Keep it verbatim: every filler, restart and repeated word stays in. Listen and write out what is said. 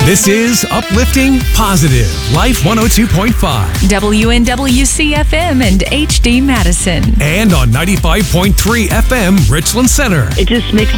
This is Uplifting Positive Life one oh two point five. W N W C F M and H D Madison. And on ninety-five point three F M Richland Center. It just makes